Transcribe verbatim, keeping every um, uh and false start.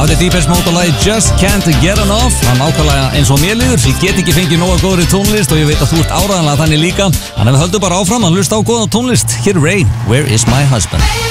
þetta er Deepest Mode og lagi Just Can't Get Enough. Það er nákvæmlega eins og mér líður. Ég get ekki fengið nóga góðri tónlist og ég veit að þú ert áræðanlega þannig líka. Þannig að við höldum bara áfram að hlusta á góða tónlist. Hér er Rain, Where Is My Husband?